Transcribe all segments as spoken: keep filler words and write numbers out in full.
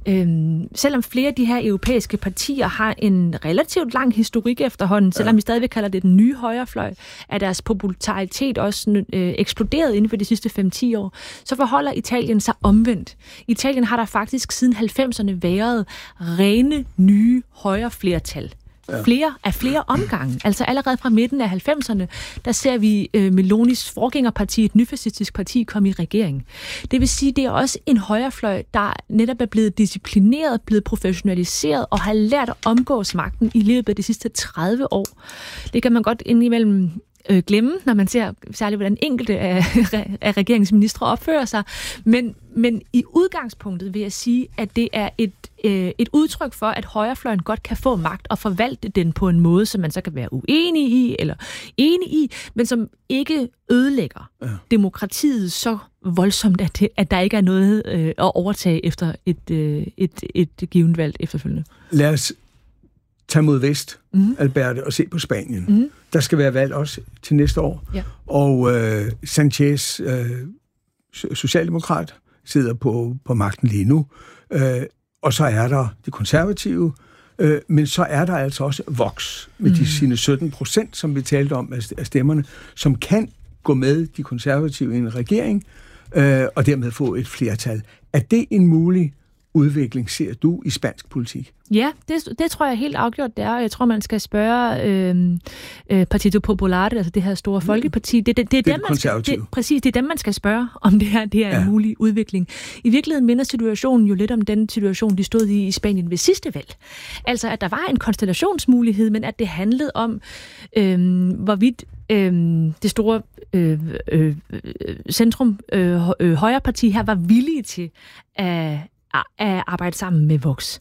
Øhm, selvom flere af de her europæiske partier har en relativt lang historik efterhånden, ja. selvom vi stadigvæk kalder det den nye højrefløj, er deres popularitet også øh, eksploderet inden for de sidste fem til ti år, så forholder Italien sig omvendt. I Italien har der faktisk siden halvfemserne været rene nye højreflertal. Ja. Flere af flere omgange. Altså allerede fra midten af halvfemserne, der ser vi øh, Melonis forgængerparti, et nyfascistisk parti, komme i regering. Det vil sige, det er også en højrefløj, der netop er blevet disciplineret, blevet professionaliseret og har lært at omgås magten i løbet af de sidste tredive år. Det kan man godt indimellem øh, glemme, når man ser særligt, hvordan enkelte af, af regeringsministre opfører sig. Men, men i udgangspunktet vil jeg sige, at det er et et udtryk for, at højrefløjen godt kan få magt og forvalte den på en måde, som man så kan være uenig i eller enig i, men som ikke ødelægger ja. demokratiet så voldsomt, at, det, at der ikke er noget øh, at overtage efter et, øh, et, et givet valg efterfølgende. Lad os tage mod vest, mm-hmm. Alberte, og se på Spanien. Mm-hmm. Der skal være valg også til næste år. Ja. Og øh, Sanchez, øh, socialdemokrat, sidder på, på magten lige nu. Øh, Og så er der de konservative, øh, men så er der altså også Vox med mm. de sine sytten procent, som vi talte om af stemmerne, som kan gå med de konservative i en regering, øh, og dermed få et flertal. Er det en mulig udvikling, ser du, i spansk politik? Ja, det, det tror jeg helt afgjort, det er. Jeg tror, man skal spørge øh, øh, Partido Popular, altså det her store folkeparti. Det, det, det, det, det er dem, man skal, det, præcis, det er dem, man skal spørge, om det her det er ja. en mulig udvikling. I virkeligheden minder situationen jo lidt om den situation, de stod i i Spanien ved sidste valg. Altså, at der var en konstellationsmulighed, men at det handlede om, øh, hvorvidt øh, det store øh, øh, centrum øh, øh, højreparti her var villige til at at arbejde sammen med Vox.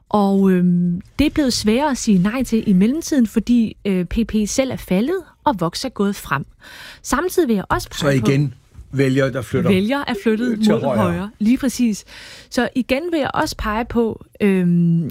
Og øhm, det er blevet sværere at sige nej til i mellemtiden, fordi øh, P P selv er faldet, og Vox er gået frem. Samtidig vil jeg også pege Så igen på, vælgere, der flytter vælgere er flyttet mod højre. højre. Lige præcis. Så igen vil jeg også pege på, øhm,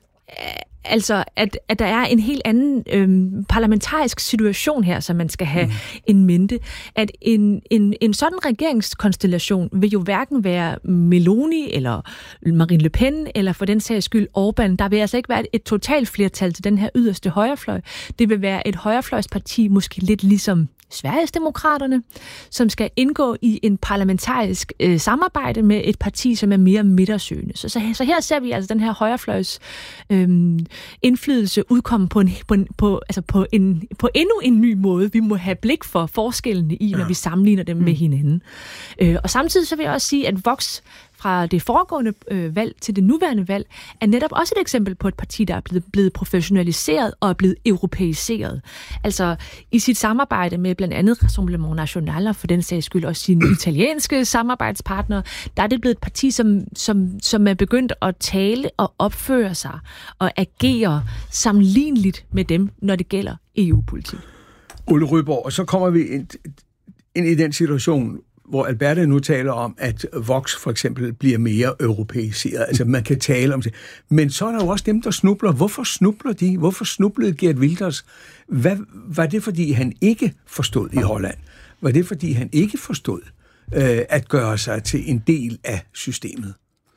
altså, at, at der er en helt anden øhm, parlamentarisk situation her, som man skal have mm. en mente. At en, en, en sådan regeringskonstellation vil jo hverken være Meloni eller Marine Le Pen, eller for den sags skyld Orbán. Der vil altså ikke være et, et totalt flertal til den her yderste højrefløj. Det vil være et højrefløjsparti, måske lidt ligesom Sverigesdemokraterne, som skal indgå i en parlamentarisk øh, samarbejde med et parti, som er mere midtersøgende. Så, så, så her ser vi altså den her højrefløjs øh, indflydelse udkomme på, en, på, en, på, altså på, en, på endnu en ny måde. Vi må have blik for forskellene i, når vi sammenligner dem med hinanden. Øh, og samtidig så vil jeg også sige, at Vox fra det foregående øh, valg til det nuværende valg, er netop også et eksempel på et parti, der er blevet, blevet professionaliseret og er blevet europæiseret. Altså i sit samarbejde med blandt andet Rassemblement National og for den sags skyld også sine italienske samarbejdspartnere, der er det blevet et parti, som, som, som er begyndt at tale og opføre sig og agere sammenligneligt med dem, når det gælder E U-politik. Ole Ryborg, og så kommer vi ind, ind i den situation, hvor Alberte nu taler om, at Vox for eksempel bliver mere europæiseret. Altså, man kan tale om det. Men så er der jo også dem, der snubler. Hvorfor snubler de? Hvorfor snublede Geert Wilders? Hvad, var det, fordi han ikke forstod i Holland? Var det, fordi han ikke forstod øh, at gøre sig til en del af systemet?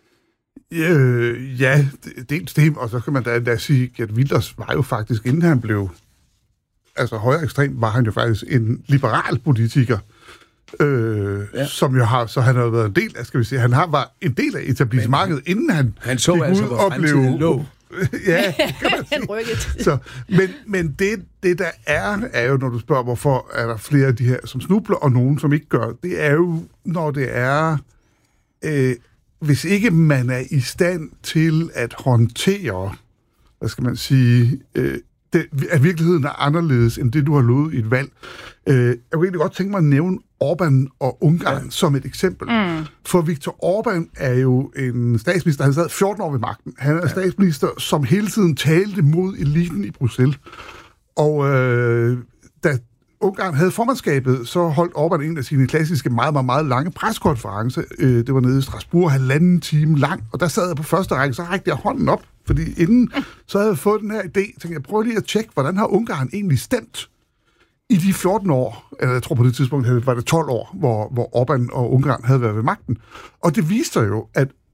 Øh, ja, dels det, og så kan man da, da sige, at Geert Wilders var jo faktisk, inden han blev altså højere ekstrem, var han jo faktisk en liberal politiker. Øh, ja. Som jo har, så han har været en del af, skal vi sige, han har var en del af etablissementet, inden han han så altså, hvor fremtiden lå. Ja, kan man sige. Så, men men det, det, der er, er jo, når du spørger, hvorfor er der flere af de her, som snubler, og nogen, som ikke gør, det er jo, når det er, øh, hvis ikke man er i stand til at håndtere, hvad skal man sige, øh, det, at virkeligheden er anderledes, end det, du har lovet i et valg. Øh, jeg kunne egentlig godt tænke mig at nævne Orbán og Ungarn ja. som et eksempel. Mm. For Viktor Orbán er jo en statsminister, han sad fjorten år ved magten. Han er ja. statsminister, som hele tiden talte mod eliten i Bruxelles. Og øh, da Ungarn havde formandskabet, så holdt Orbán en af sine klassiske, meget, meget, meget lange preskonferencer. Øh, det var nede i Strasbourg, halvanden time lang. Og der sad jeg på første række, så rækte jeg hånden op. Fordi inden, så havde jeg fået den her idé, tænkte jeg, prøv lige at tjekke, hvordan har Ungarn egentlig stemt i de fjorten år, eller jeg tror på det tidspunkt var det tolv år, hvor, hvor Orbán og Ungarn havde været ved magten. Og det viste sig jo, at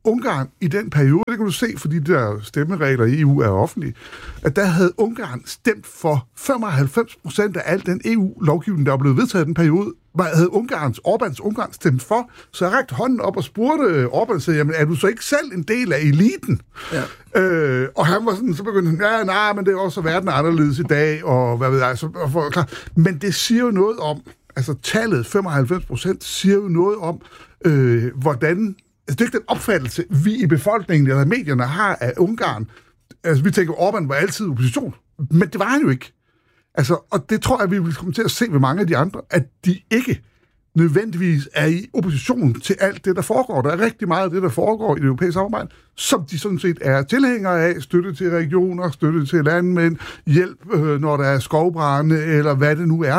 Ungarn i den periode, det kan du se, fordi de der stemmeregler i E U er offentlige, at der havde Ungarn stemt for femoghalvfems procent af al den E U-lovgivning, der er blevet vedtaget i den periode, havde Ungarns, Orbáns Ungarn stemt for, så jeg rakte hånden op og spurgte Orbán og sagde, jamen er du så ikke selv en del af eliten? Ja. Øh, og han var sådan, så begyndte han, ja, nej, men det er også verden anderledes i dag, og hvad ved jeg, så for, klar. Men det siger jo noget om, altså tallet femoghalvfems procent siger jo noget om, øh, hvordan, altså det er ikke den opfattelse, vi i befolkningen eller medierne har af Ungarn. Altså vi tænker, Orbán var altid opposition, men det var han jo ikke. Altså, og det tror jeg, vi vil komme til at se ved mange af de andre, at de ikke nødvendigvis er i opposition til alt det, der foregår. Der er rigtig meget af det, der foregår i det europæiske samarbejde, som de sådan set er tilhængere af. Støtte til regioner, støtte til landmænd, hjælp, øh, når der er skovbrande, eller hvad det nu er.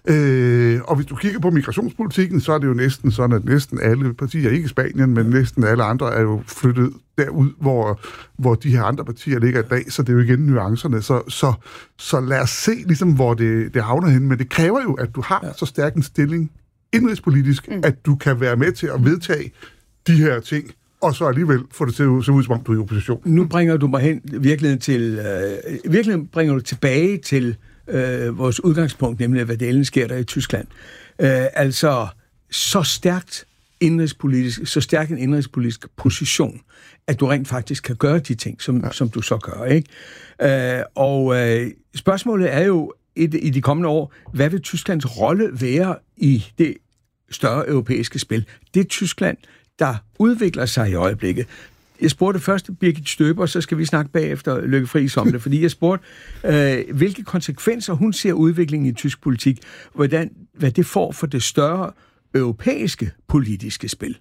Øh, og hvis du kigger på migrationspolitikken, så er det jo næsten sådan, at næsten alle partier, ikke Spanien, men næsten alle andre, er jo flyttet derud, hvor, hvor de her andre partier ligger i dag, så det er jo igen nuancerne. Så, så, så lad os se, ligesom, hvor det, det havner hen. Men det kræver jo, at du har ja. så stærk en stilling indrigspolitisk, mm. at du kan være med til at vedtage de her ting, og så alligevel få det til at se ud, som om du er i opposition. Nu bringer du mig hen virkeligheden til, øh, virkeligheden bringer du tilbage til øh, vores udgangspunkt, nemlig hvad det sker der i Tyskland. Øh, altså, så stærkt indrigspolitisk, så stærk en indrigspolitisk position, at du rent faktisk kan gøre de ting, som, ja. som du så gør, ikke? Øh, og øh, spørgsmålet er jo, i de, i de kommende år, hvad vil Tysklands rolle være i det større europæiske spil? Det er Tyskland, der udvikler sig i øjeblikket. Jeg spurgte først Birgit Støber, så skal vi snakke bagefter Lykke Friis om det, fordi jeg spurgte, øh, hvilke konsekvenser hun ser udviklingen i tysk politik, hvordan, hvad det får for det større europæiske politiske spil.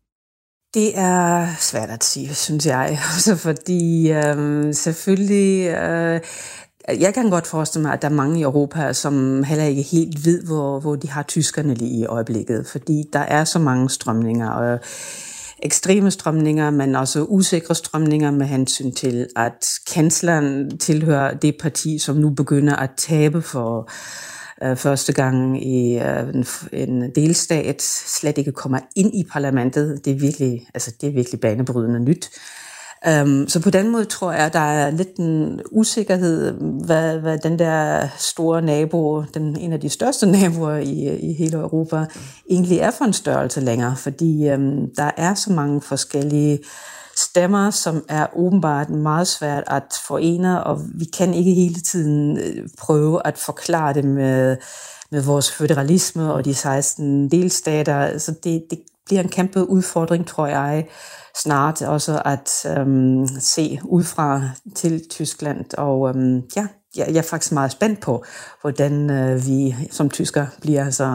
Det er svært at sige, synes jeg, også fordi øh, selvfølgelig... Øh, Jeg kan godt forestille mig, at der er mange i Europa, som heller ikke helt ved, hvor, hvor de har tyskerne lige i øjeblikket, fordi der er så mange strømninger, og ekstreme strømninger, men også usikre strømninger med hensyn til, at kansleren tilhører det parti, som nu begynder at tabe for øh, første gang i øh, en, en delstat, slet ikke kommer ind i parlamentet. Det er virkelig, altså det er virkelig banebrydende nyt. Um, så på den måde tror jeg, at der er lidt en usikkerhed, hvad, hvad den der store nabo, den, en af de største naboer i, i hele Europa, egentlig er for en størrelse længere, fordi um, der er så mange forskellige stemmer, som er åbenbart meget svært at forene, og vi kan ikke hele tiden prøve at forklare det med, med vores føderalisme og de seksten delstater, så det, det bliver en kæmpe udfordring, tror jeg, snart også at øhm, se udefra til Tyskland. Og øhm, ja, jeg er faktisk meget spændt på, hvordan øh, vi som tysker bliver så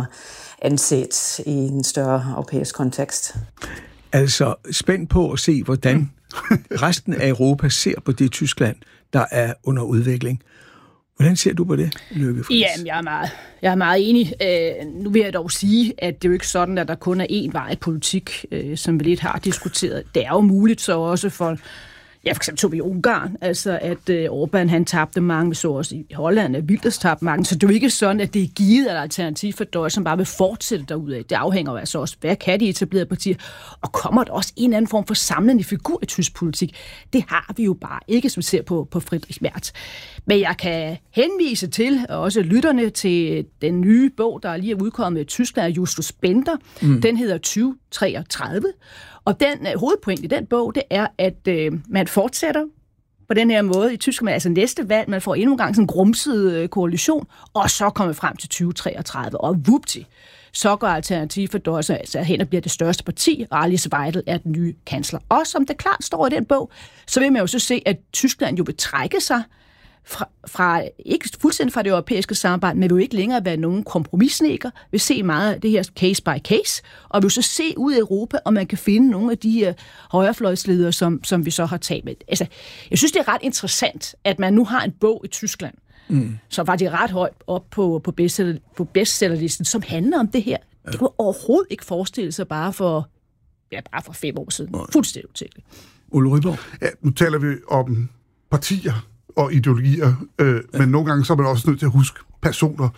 anset i en større europæisk kontekst. Altså spændt på at se, hvordan resten af Europa ser på det Tyskland, der er under udvikling. Hvordan ser du på det, Lykke Friis? Jamen, jeg er meget, jeg er meget enig. Øh, nu vil jeg dog sige, at det er jo ikke sådan, at der kun er én vej i politik, øh, som vi lidt har diskuteret. Det er jo muligt så også for, ja, for eksempel tog vi Ungarn, altså at øh, Orbán, han tabte mange, vi så også i Holland, at Wilders tabte mange, så det er jo ikke sådan, at det er givet et alternativ for Deutschland, som bare vil fortsætte derudad. Det afhænger jo altså også, hvad kan de etablerede partier, og kommer der også en anden form for samlende figur i tysk politik? Det har vi jo bare ikke, som vi ser på, på Friedrich Merz. Men jeg kan henvise til, og også lytterne, til den nye bog, der lige er udkommet i Tyskland af Justus Bender. Mm. Den hedder tyve treogtredive. Og den hovedpoint i den bog, det er, at øh, man fortsætter på den her måde i Tyskland. Altså næste valg, man får endnu en gang sådan en grumset øh, koalition, og så kommer frem til tyve treogtredive. Og vupti, så går Alternativ for Deutschland altså hen og bliver det største parti, og Alice Weidel er den nye kansler. Og som det klart står i den bog, så vil man jo så se, at Tyskland jo vil trække sig Fra, fra, ikke fuldstændig fra det europæiske samarbejde, men vil jo ikke længere være nogen kompromissnækker. Vi ser meget af det her case by case, og vi vil så se ud i Europa, om man kan finde nogle af de her højrefløjsledere, som, som vi så har talt med. Altså, jeg synes, det er ret interessant, at man nu har en bog i Tyskland, mm. som var det ret højt op på, på, bestseller, på bestsellerlisten, som handler om det her. Ja. Det kunne overhovedet ikke forestille sig bare for, ja, bare for fem år siden. Fuldstændig utænkeligt. Ole Ryborg? Ja, nu taler vi om partier og ideologier, øh, ja. Men nogle gange så er man også nødt til at huske personer.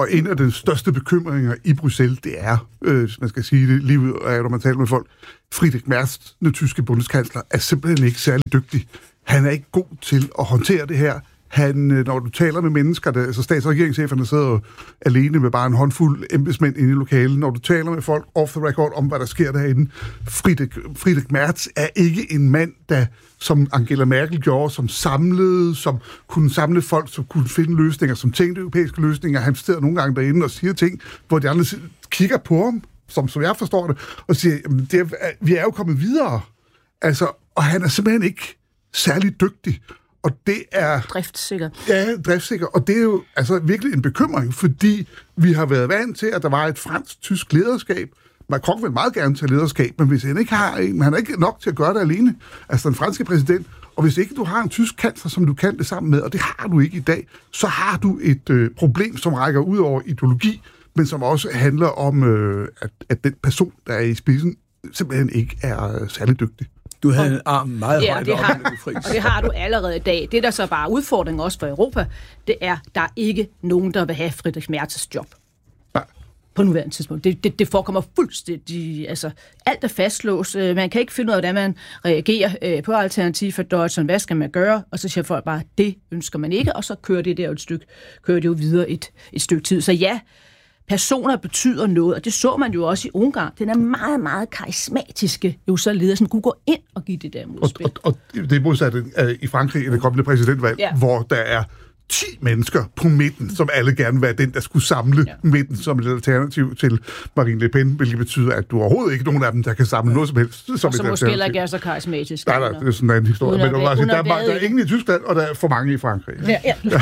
og en af de største bekymringer i Bruxelles, det er, øh, hvis man skal sige det lige ud, når man taler med folk, Friedrich Merz, den tyske bundskansler, er simpelthen ikke særlig dygtig. Han er ikke god til at håndtere det her. Han, når du taler med mennesker, der, altså stats- og regeringscheferne sidder alene med bare en håndfuld embedsmænd inde i lokalet, når du taler med folk off the record om, hvad der sker derinde, Friedrich, Friedrich Merz er ikke en mand, der, som Angela Merkel gjorde, som samlede, som kunne samle folk, som kunne finde løsninger, som tænkte europæiske løsninger. Han sidder nogle gange derinde og siger ting, hvor de andre kigger på ham, som, som jeg forstår det, og siger, jamen, det er, vi er jo kommet videre. Altså, og han er simpelthen ikke særlig dygtig. Og det er... Driftssikker. Ja, driftssikker. Og det er jo altså virkelig en bekymring, fordi vi har været vant til, at der var et fransk-tysk lederskab. Macron vil meget gerne tage lederskab, men hvis han ikke har en, men han er ikke nok til at gøre det alene, altså den franske præsident, og hvis ikke du har en tysk kansler, som du kan det sammen med, og det har du ikke i dag, så har du et øh, problem, som rækker ud over ideologi, men som også handler om, øh, at, at den person, der er i spidsen, simpelthen ikke er øh, særlig dygtig. Du havde en arm meget ja, højt det op, har, og det har du allerede i dag. Det, der så bare er udfordringen også for Europa, det er, der er ikke nogen, der vil have Friedrich Merz's job. Nej. På nuværende tidspunkt. Det, det, det forekommer fuldstændig... Altså, alt er fastlåst. Man kan ikke finde ud af, hvordan man reagerer på Alternativ for Deutschland. Hvad skal man gøre? Og så siger folk bare, det ønsker man ikke, og så kører det der et stykke, kører det jo videre et, et stykke tid. Så ja, personer betyder noget, og det så man jo også i Ungarn. Den er meget, meget karismatiske, jo så leder, som kunne gå ind og give det der modspil. Og, og, og det er modsat i Frankrig i det kommende præsidentvalg, ja. Hvor der er ti mennesker på midten, som alle gerne vil være den, der skulle samle ja. midten som et alternativ til Marine Le Pen, hvilket betyder, at du overhovedet ikke nogen af dem, der kan samle ja. noget som helst. Som og som måske heller ikke er så karismatisk. Nej, nej, det er sådan en anden historie. Men der, sige, der, er, der er ingen i Tyskland, og der er for mange i Frankrig. Ja, ja. ja.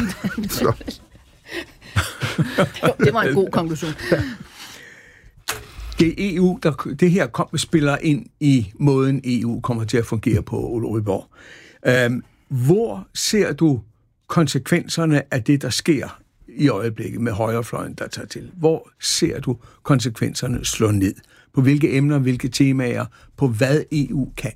Det var en god konklusion. Ja. Det E U, der, det her kom, spiller ind i måden E U kommer til at fungere på, Ole Borg. Øhm, hvor ser du konsekvenserne af det, der sker i øjeblikket med højrefløjen, der tager til? Hvor ser du konsekvenserne slå ned? På hvilke emner, hvilke temaer, på hvad E U kan?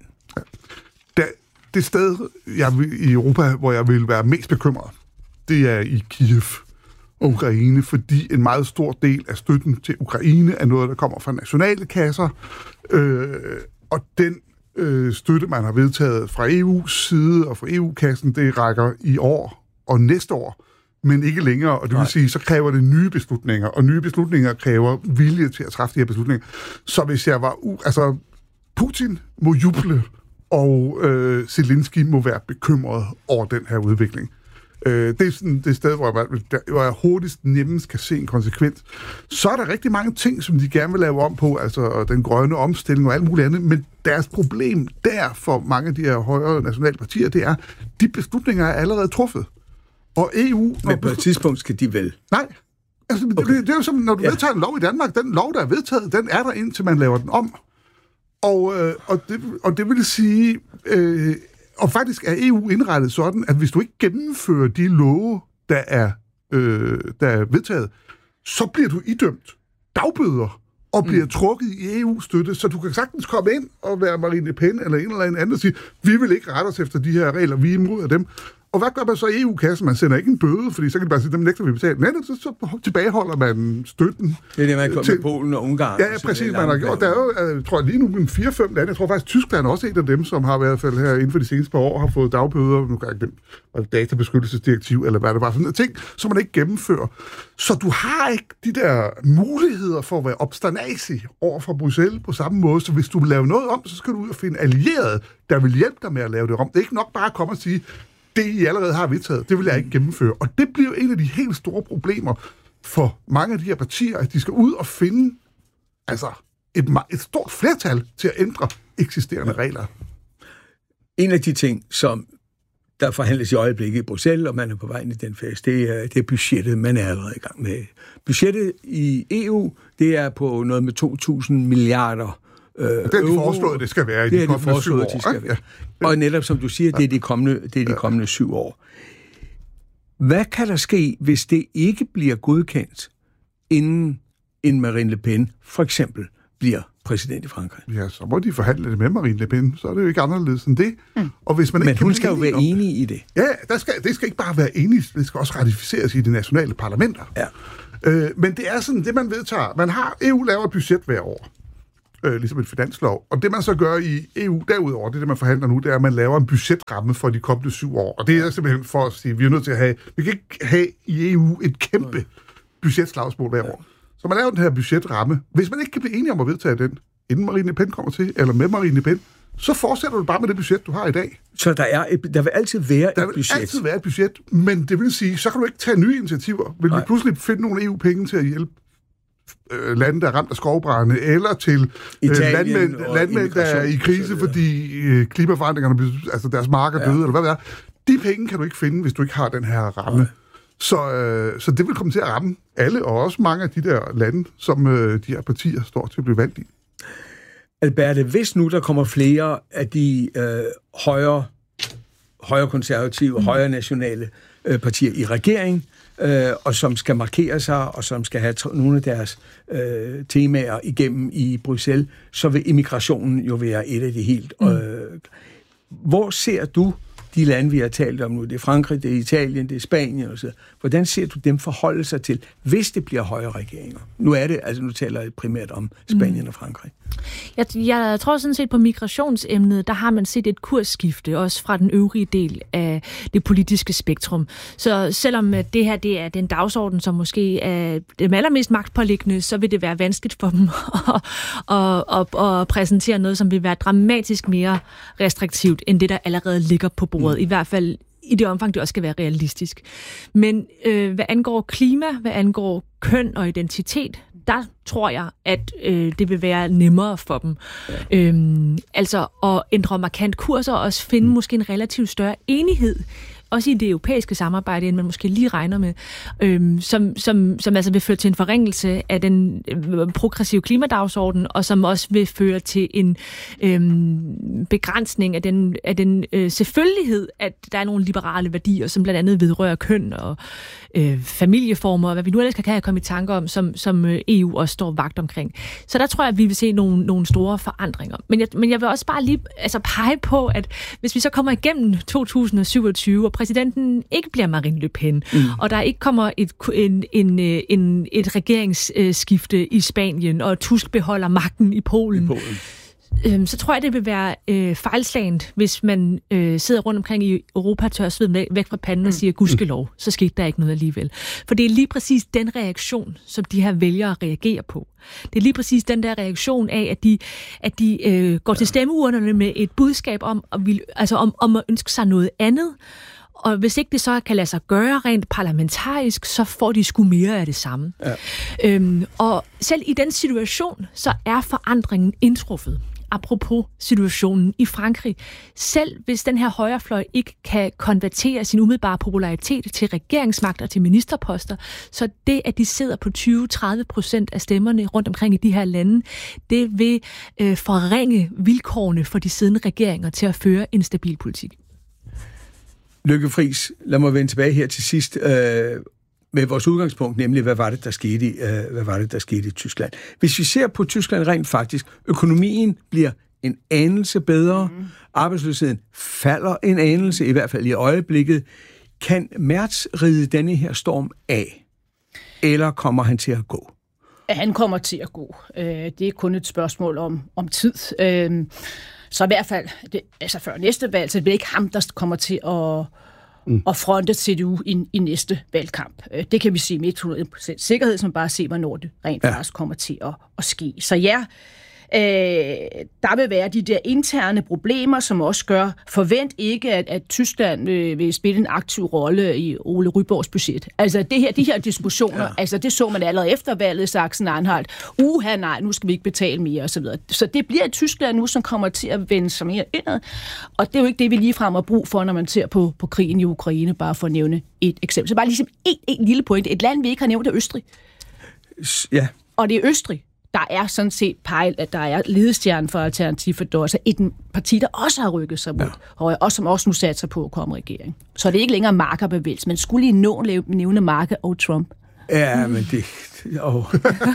Det, det sted jeg, i Europa, hvor jeg vil være mest bekymret, det er i Kiev og Ukraine, fordi en meget stor del af støtten til Ukraine er noget, der kommer fra nationale kasser, øh, og den øh, støtte, man har vedtaget fra E U's side og fra E U-kassen, det rækker i år og næste år, men ikke længere, og det vil sige, så kræver det nye beslutninger, og nye beslutninger kræver vilje til at træffe de her beslutninger. Så hvis jeg var... U- altså, Putin må juble, og øh, Zelensky må være bekymret over den her udvikling. Øh, det er sådan det sted, hvor jeg, der, hvor jeg hurtigst nemmest kan se en konsekvens. Så er der rigtig mange ting, som de gerne vil lave om på, altså den grønne omstilling og alt muligt andet, men deres problem der for mange af de her højere nationale partier, det er, de beslutninger er allerede truffet. Og E U... Men på et tidspunkt skal de vel... Nej. Altså, okay. det, det er jo som, når du ja. vedtager en lov i Danmark, den lov, der er vedtaget, den er der indtil man laver den om. Og, øh, og, det, og det vil sige... Øh, og faktisk er E U indrettet sådan, at hvis du ikke gennemfører de love, der er, øh, der er vedtaget, så bliver du idømt dagbøder og bliver mm. trukket i E U-støtte, så du kan sagtens komme ind og være Marine Le Pen eller en eller anden og sige, vi vil ikke rette os efter de her regler, vi er imod af dem. Og hvad gør man så i E U-kassen? Man sender ikke en bøde, fordi så kan det bare sige, dem nægter vi betale. Nej, så, så tilbageholder man støtten. Det er det, man kommer til Polen og Ungarn. Ja, ja præcis. Man har, og der er jo, jeg tror lige nu, en fire fem lande, jeg tror faktisk, Tyskland er også et af dem, som har i hvert fald her inden for de seneste par år, har fået dagbøder, nu kan jeg ikke dem, databeskyttelsesdirektiv, eller hvad det var, sådan noget ting, som man ikke gennemfører. Så du har ikke de der muligheder for at være obsternasig over for Bruxelles på samme måde, så hvis du vil lave noget om, så skal du ud og finde allierede, der vil hjælpe dig med at lave det om. Det er ikke nok bare at komme og sige, det, I allerede har vedtaget, det vil jeg ikke gennemføre. Og det bliver en af de helt store problemer for mange af de her partier, at de skal ud og finde altså et, et stort flertal til at ændre eksisterende regler. En af de ting, som der forhandles i øjeblikket i Bruxelles, og man er på vej ind i den fase, det er, det er budgettet, man er allerede i gang med. Budgettet i E U, det er på noget med to tusind milliarder Øh, det er de foreslået, det skal være i de, de kommende syv år. De skal være. Ja. Og netop som du siger, det er de kommende, det er de kommende syv år. Hvad kan der ske, hvis det ikke bliver godkendt, inden en Marine Le Pen for eksempel bliver præsident i Frankrig? Ja, så må de forhandle det med Marine Le Pen, så er det jo ikke anderledes end det. Mm. Og hvis man Men ikke hun skal jo være enig i det. Ja, der skal, det skal ikke bare være enig, det skal også ratificeres i de nationale parlamenter. Ja. Øh, men det er sådan, det man vedtager. Man har, E U laver et budget hver år, øh, ligesom et finanslov. Og det man så gør i E U derudover, det det man forhandler nu, det er, at man laver en budgetramme for de kommende syv år. Og det er simpelthen for at sige, at vi er nødt til at have, vi kan ikke have i E U et kæmpe budgetslagsmål hver år. Så man laver den her budgetramme. Hvis man ikke kan blive enige om at vedtage den, inden Marine Le Pen kommer til, eller med Marine Le Pen, så fortsætter du bare med det budget, du har i dag. Så der, er et, der vil altid være der et vil budget? Der vil altid være et budget, men det vil sige, så kan du ikke tage nye initiativer. Vil Nej. vi pludselig finde nogle E U-penge til at hjælpe øh, lande, der er ramt af skovbrænde, eller til øh, landmænd, landmænd der er i krise, fordi øh, klimaforandringerne, altså deres marker ja. døde, eller hvad det er. De penge kan du ikke finde, hvis du ikke har den her ramme. Ja. Så, øh, så det vil komme til at ramme alle, og også mange af de der lande, som øh, de her partier står til at blive valgt i. Alberte, hvis nu der kommer flere af de øh, højre, højre konservative, mm. højre nationale øh, partier i regering, øh, og som skal markere sig, og som skal have t- nogle af deres øh, temaer igennem i Bruxelles, så vil immigrationen jo være et af de helt... Mm. Øh, hvor ser du de lande, vi har talt om nu? Det er Frankrig, det er Italien, det er Spanien og så. Hvordan ser du dem forholde sig til, hvis det bliver højre regeringer? Nu er det, altså nu taler jeg primært om Spanien mm. og Frankrig. Jeg, jeg tror sådan set på migrationsemnet, der har man set et kursskifte, også fra den øvrige del af det politiske spektrum. Så selvom det her det er den dagsorden, som måske er det allermest magtpåliggende, så vil det være vanskeligt for dem at, at, at, at præsentere noget, som vil være dramatisk mere restriktivt, end det, der allerede ligger på bordet. Mm. I hvert fald i det omfang, det også skal være realistisk. Men øh, hvad angår klima, hvad angår køn og identitet, der tror jeg, at øh, det vil være nemmere for dem. Ja. Øhm, altså at ændre markant kurser og også finde mm. måske en relativt større enighed, også i det europæiske samarbejde, end man måske lige regner med, øhm, som, som, som altså vil føre til en forringelse af den øh, progressive klimadagsorden, og som også vil føre til en øhm, begrænsning af den, af den øh, selvfølgelighed, at der er nogle liberale værdier, som blandt andet vedrører køn og øh, familieformer, og hvad vi nu ellers kan have komme i tanker om, som, som E U også står vagt omkring. Så der tror jeg, at vi vil se nogle, nogle store forandringer. Men jeg, men jeg vil også bare lige altså pege på, at hvis vi så kommer igennem to tusind syvogtyve, og præsidenten ikke bliver Marine Le Pen, mm. og der ikke kommer et, en, en, en, et regeringsskifte i Spanien, og Tusk beholder magten i Polen, I Polen. Øhm, så tror jeg, det vil være øh, fejlslagent, hvis man øh, sidder rundt omkring i Europa, tør sved væk fra panden mm. og siger, gudskelov, så skete der ikke noget alligevel. For det er lige præcis den reaktion, som de her vælgere reagerer på. Det er lige præcis den der reaktion af, at de, at de øh, går til stemmeurnerne med et budskab om at, vil, altså om, om at ønske sig noget andet. Og hvis ikke det så kan lade sig gøre rent parlamentarisk, så får de sgu mere af det samme. Ja. Øhm, og selv i den situation, så er forandringen indtruffet. Apropos situationen i Frankrig. Selv hvis den her højrefløj ikke kan konvertere sin umiddelbare popularitet til regeringsmagt og til ministerposter, så det, at de sidder på tyve til tredive procent af stemmerne rundt omkring i de her lande, det vil øh, forringe vilkårene for de siddende regeringer til at føre en stabil politik. Lykke Friis, lad mig vende tilbage her til sidst øh, med vores udgangspunkt, nemlig hvad var det, der skete, øh, hvad var det, der skete i Tyskland. Hvis vi ser på Tyskland rent faktisk, økonomien bliver en anelse bedre, mm. arbejdsløsheden falder en anelse, i hvert fald i øjeblikket. Kan Merz ride denne her storm af, eller kommer han til at gå? Han kommer til at gå. Det er kun et spørgsmål om, om tid. Så i hvert fald, det, altså før næste valg, så det bliver ikke ham, der kommer til at, mm. at fronte C D U i, i næste valgkamp. Det kan vi sige med hundrede procent sikkerhed, som bare ser, hvornår det rent ja. faktisk kommer til at, at ske. Så ja, øh, der vil være de der interne problemer, som også gør, forvent ikke, at, at Tyskland øh, vil spille en aktiv rolle i Ole Ryborgs budget. Altså det her, de her diskussioner, ja. altså det så man allerede efter valget i Sachsen-Anhalt. Uha, nej, nu skal vi ikke betale mere, og så videre. Så det bliver et Tyskland nu, som kommer til at vende sig mere indad. Og det er jo ikke det, vi ligefrem har brug for, når man ser på, på krigen i Ukraine, bare for at nævne et eksempel. Så bare ligesom en, en lille point. Et land, vi ikke har nævnt, er Østrig. Ja. Og det er Østrig, der er sådan set pejl, at der er ledestjernen for Alternativ for Deutschland, et parti, der også har rykket sig mod ja. højre, og som også nu satser på at komme i regering. Så det er ikke længere markerbevægelse, men skulle I nå nævne Marke og Trump? Ja, men det... Oh.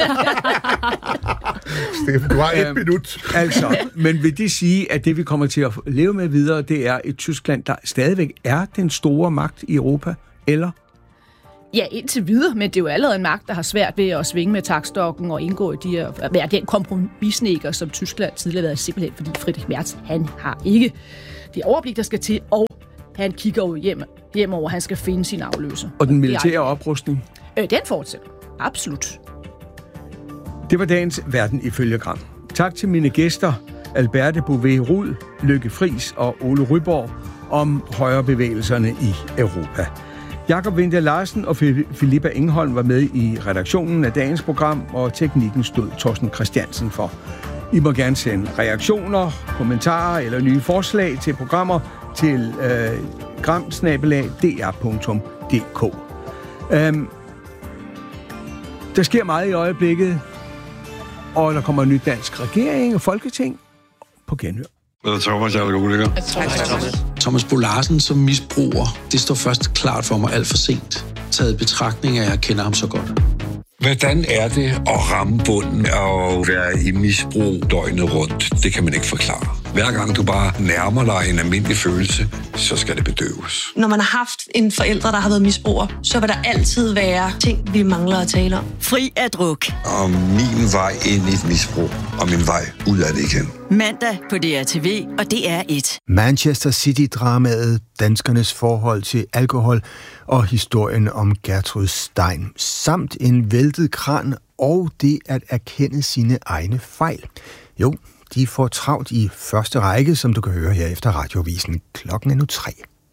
Steffen, du har et um, minut. Altså, men vil det sige, at det vi kommer til at leve med videre, det er et Tyskland, der stadigvæk er den store magt i Europa, eller? Ja, indtil videre, men det er jo allerede en magt, der har svært ved at svinge med taktstokken og indgå i de her, være den kompromisnikker, som Tyskland tidligere har været, simpelthen fordi Friedrich Merz, han har ikke det overblik, der skal til, og han kigger jo hjem, hjem over, han skal finde sin afløser. Og den militære oprustning? Øh, den fortsætter. Absolut. Det var dagens Verden ifølge Gram. Tak til mine gæster, Alberte Bouvet-Rud, Lykke Friis og Ole Ryborg, om højrebevægelserne i Europa. Jakob Winter Larsen og Filippa Engholm var med i redaktionen af dagens program, og teknikken stod Torsten Christiansen for. I må gerne sende reaktioner, kommentarer eller nye forslag til programmer til øh, gram snabel-a d r punktum d k. Um, der sker meget i øjeblikket, og der kommer en ny dansk regering og folketing på genhør. Thomas, jeg er ulykker. Thomas Bo Larsen som misbruger, det står først klart for mig alt for sent. Taget i betragtning af, at jeg kender ham så godt. Hvordan er det at ramme bunden og være i misbrug døgnet rundt? Det kan man ikke forklare. Hver gang du bare nærmer dig en almindelig følelse, så skal det bedøves. Når man har haft en forælder, der har været misbruger, så vil der altid være ting, vi mangler at tale om. Fri af druk. Og min vej ind i et misbrug, og min vej ud af det igen. Mandag på D R T V og D R et. Manchester City-dramaet, danskernes forhold til alkohol og historien om Gertrud Stein, samt en væltet kran og det at erkende sine egne fejl. Jo, de får travlt i første række, som du kan høre her efter Radioavisen. Klokken er nu tre.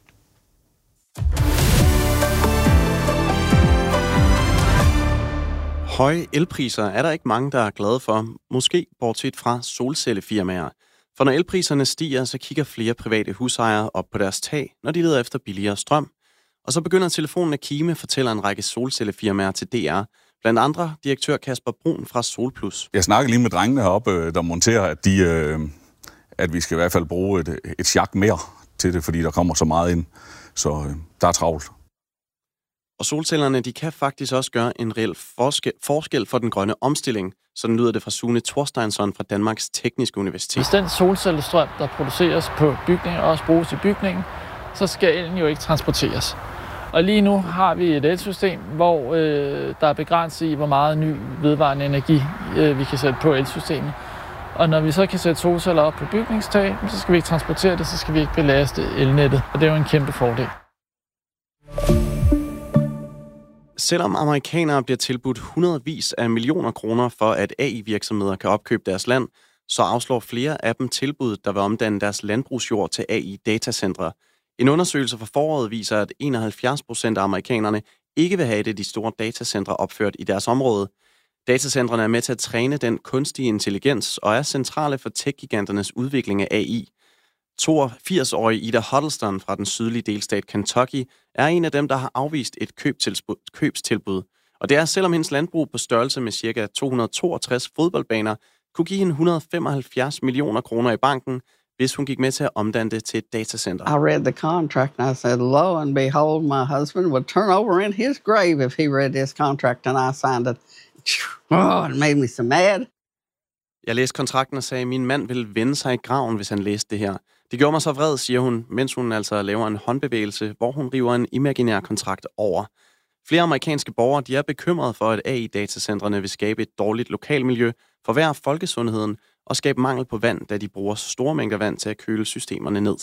Høje elpriser er der ikke mange, der er glade for. Måske bortset fra solcellefirmaer. For når elpriserne stiger, så kigger flere private husejere op på deres tag, når de leder efter billigere strøm. Og så begynder telefonen at kime, fortæller en række solcellefirmaer til D R. Blandt andre direktør Kasper Brun fra Solplus. Jeg snakker lige med drengene heroppe, der monterer, at, de, at vi skal i hvert fald bruge et, et sjak mere til det, fordi der kommer så meget ind. Så der er travlt. Og solcellerne, de kan faktisk også gøre en reel forskel, forskel for den grønne omstilling. Sådan lyder det fra Sune Thorsteinsson fra Danmarks Tekniske Universitet. Hvis den solcellestrøm, der produceres på bygningen, også bruges i bygningen, så skal elen jo ikke transporteres. Og lige nu har vi et elsystem, hvor øh, der er begrænset i, hvor meget ny vedvarende energi øh, vi kan sætte på elsystemet. Og når vi så kan sætte solceller op på bygningstag, så skal vi ikke transportere det, så skal vi ikke belaste elnettet. Og det er jo en kæmpe fordel. Selvom amerikanere bliver tilbudt hundredvis af millioner kroner for, at A I-virksomheder kan opkøbe deres land, så afslår flere af dem tilbud, der vil omdanne deres landbrugsjord til A I-datacentre. En undersøgelse fra foråret viser, at enoghalvfjerds procent af amerikanerne ikke vil have det, de store datacentre opført i deres område. Datacentrene er med til at træne den kunstige intelligens og er centrale for tech-giganternes udvikling af A I. toogfirs-årige Ida Huddleston fra den sydlige delstat Kentucky er en af dem, der har afvist et købstilbud. Og det er, selvom hendes landbrug på størrelse med ca. to hundrede og toogtres fodboldbaner kunne give hende et hundrede og femoghalvfjerds millioner kroner i banken, hvis hun gik med til at omdanne det til et datacenter. I read the contract and I said, lo and behold, my husband would turn over in his grave if he read this contract, and I signed it. Oh, it made me so mad. Jeg læste kontrakten og sagde, at min mand ville vende sig i graven, hvis han læste det her. Det gjorde mig så vred, siger hun, mens hun altså laver en håndbevægelse, hvor hun river en imaginær kontrakt over. Flere amerikanske borgere, de er bekymrede for, at A I-datacentrene vil skabe et dårligt lokalmiljø, forværre folkesundheden og skabe mangel på vand, da de bruger store mængder vand til at køle systemerne ned.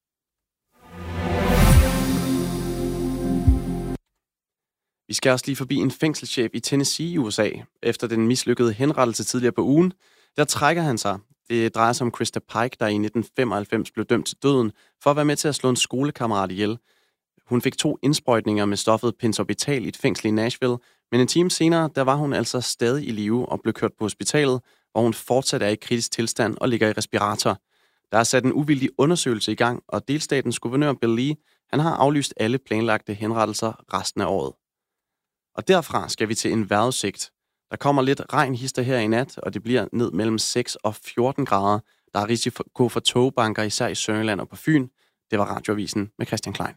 Vi skal også lige forbi en fængselschef i Tennessee i U S A. Efter den mislykkede henrettelse tidligere på ugen, der trækker han sig. Det drejer sig om Krista Pike, der i nitten femoghalvfems blev dømt til døden for at være med til at slå en skolekammerat ihjel. Hun fik to indsprøjtninger med stoffet pentobarbital i et fængsel i Nashville, men en time senere, der var hun altså stadig i live og blev kørt på hospitalet, hvor hun fortsat er i kritisk tilstand og ligger i respirator. Der er sat en uvildig undersøgelse i gang, og delstatens guvernør Bill Lee, han har aflyst alle planlagte henrettelser resten af året. Og derfra skal vi til en vejrudsigt. Der kommer lidt regnhister her i nat, og det bliver ned mellem seks og fjorten grader. Der er risiko for togbanker, især i Sønderjylland og på Fyn. Det var Radioavisen med Christian Klein.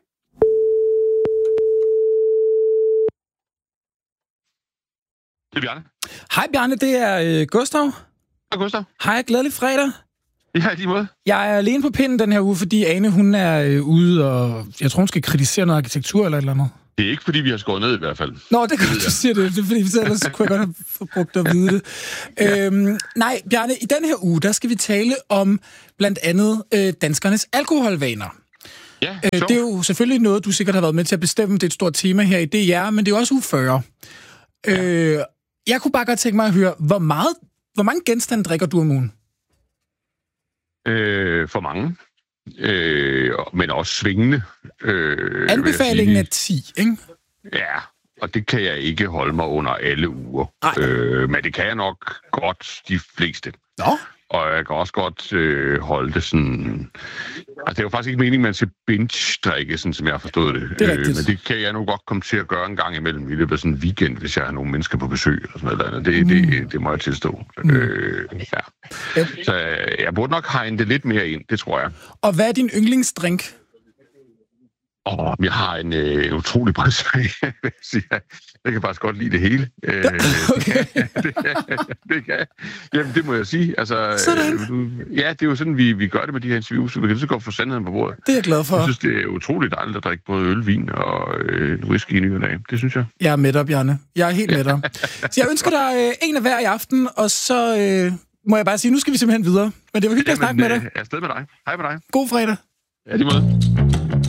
Det er Bjarne. Hej Bjarne, det er øh, Gustav. Hej Gustav. Hej, glædelig fredag. Ja, lige måde. Jeg er alene på pinden den her uge, fordi Ane, hun er øh, ude, og jeg tror, hun skal kritisere noget arkitektur eller et eller andet. Det er ikke, fordi vi har skåret ned i hvert fald. Nå, det kan du sige det. Det er, fordi ellers kunne jeg godt have brugt at vide det. Ja. Øhm, nej, Bjarne, i den her uge, der skal vi tale om blandt andet øh, danskernes alkoholvaner. Ja, øh, det er jo selvfølgelig noget, du sikkert har været med til at bestemme. Det er et stort tema her i D R, men det er også uge fyrre. Ja. Øh, jeg kunne bare godt tænke mig at høre, hvor, meget, hvor mange genstande drikker du om ugen? Øh, for mange. Øh, men også svingende. Øh, Anbefalingen er ti, ikke? Ja, og det kan jeg ikke holde mig under alle uger. Øh, men det kan jeg nok godt de fleste. Nå. Og jeg kan også godt øh, holde det sådan... Altså, det er jo faktisk ikke meningen, at man skal binge-drikke, sådan som jeg har forstået det. Det er øh, men det kan jeg nu godt komme til at gøre en gang imellem i løbet af sådan en weekend, hvis jeg har nogle mennesker på besøg eller sådan noget andet. Det, mm. det, det må jeg tilstå. Mm. Øh, ja. Ja. Så jeg burde nok hegne det lidt mere ind, det tror jeg. Og hvad er din yndlingsdrink? Åh, jeg har en øh, utrolig bred smag, vil jeg sige. Jeg kan faktisk godt lide det hele. Øh, okay. det, kan, det kan. Jamen, det må jeg sige. Altså, sådan. Øh, ja, det er jo sådan, vi, vi gør det med de her interviews, så vi kan så godt få sandheden på bordet. Det er jeg glad for. Jeg synes, det er utroligt dejligt at drikke både øl, vin og øh, whisky i ny og dag. Det synes jeg. Jeg er med dig, Bjarne. Jeg er helt med dig. Så jeg ønsker dig øh, en af hver i aften, og så øh, må jeg bare sige, nu skal vi simpelthen videre. Men det var hyggeligt at snakke med dig. Jeg er afsted med dig. Hej med dig. God fredag. Ja, lige måde.